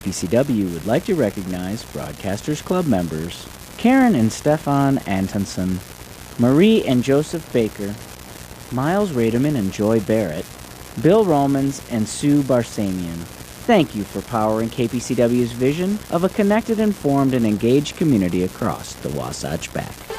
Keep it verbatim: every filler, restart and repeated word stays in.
P C W would like to recognize Broadcasters Club members Karen and Stefan Antonson, Marie and Joseph Baker, Miles Rademan and Joy Barrett, Bill Romans and Sue Barsamian. Thank you for powering K P C W's vision of a connected, informed, and engaged community across the Wasatch Back.